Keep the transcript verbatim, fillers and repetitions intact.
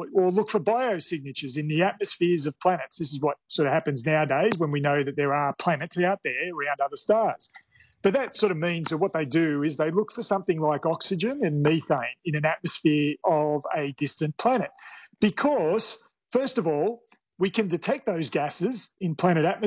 or, or look for biosignatures in the atmospheres of planets. This is what sort of happens nowadays when we know that there are planets out there around other stars. But that sort of means that what they do is they look for something like oxygen and methane in an atmosphere of a distant planet. Because, first of all, we can detect those gases in planet atmosphere